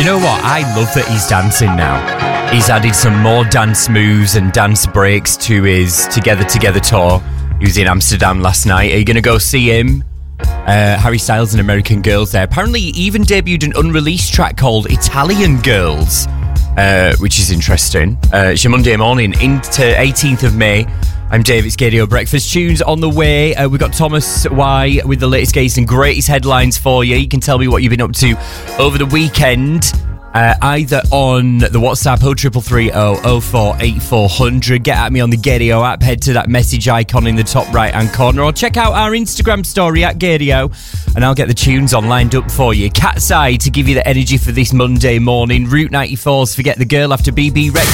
know what? I love that he's dancing now. He's added some more dance moves and dance breaks to his Together tour. He was in Amsterdam last night. Are you going to go see him? Harry Styles and American Girls there. Apparently he even debuted an unreleased track called Italian Girls, which is interesting. It's your Monday morning into 18th of May. I'm Dave, it's Gadio Breakfast Tunes on the way. We've got Thomas Y with the latest, greatest and greatest headlines for you. You can tell me what you've been up to over the weekend. Either on the WhatsApp 0330 048400. Get at me on the Gadio app. Head to that message icon in the top right hand corner, or check out our Instagram story at Gadio, and I'll get the tunes on lined up for you. Cat's Eye to give you the energy for this Monday morning. Route 94's Forget the Girl after BB Rex.